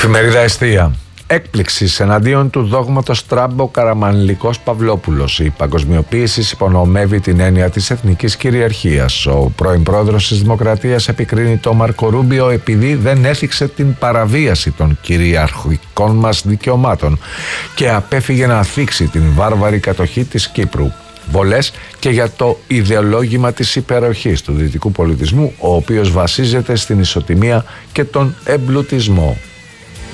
Εφημερίδα Εστία. Έκπληξη εναντίον του δόγματος Τραμπ Καραμανλικός Παυλόπουλος. Η παγκοσμιοποίηση υπονομεύει την έννοια της εθνικής κυριαρχίας. Ο πρώην πρόεδρος της Δημοκρατίας επικρίνει τον Μάρκο Ρούμπιο επειδή δεν έθιξε την παραβίαση των κυριαρχικών μας δικαιωμάτων και απέφυγε να θίξει την βάρβαρη κατοχή της Κύπρου. Βολές και για το ιδεολόγημα της υπεροχής του δυτικού πολιτισμού, ο οποίος βασίζεται στην ισοτιμία και τον εμπλουτισμό.